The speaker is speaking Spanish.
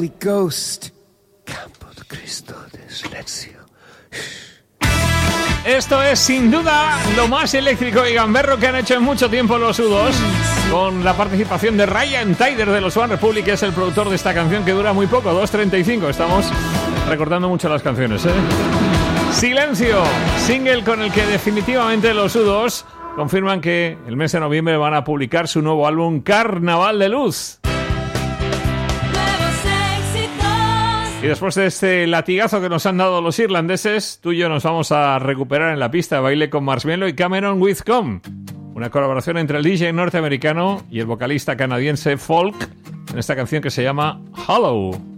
Holy Ghost. Campo de Cristo de silencio. Esto es sin duda lo más eléctrico y gamberro que han hecho en mucho tiempo los U2, con la participación de Ryan Tedder de los One Republic, que es el productor de esta canción que dura muy poco, 2:35. Estamos recortando mucho las canciones, ¿eh? Silencio, single con el que definitivamente los U2 confirman que el mes de noviembre van a publicar su nuevo álbum Carnaval de Luz. Y después de este latigazo que nos han dado los irlandeses, tú y yo nos vamos a recuperar en la pista de baile con Marshmello y Cameron Whitcomb. Una colaboración entre el DJ norteamericano y el vocalista canadiense Folk en esta canción que se llama Hollow.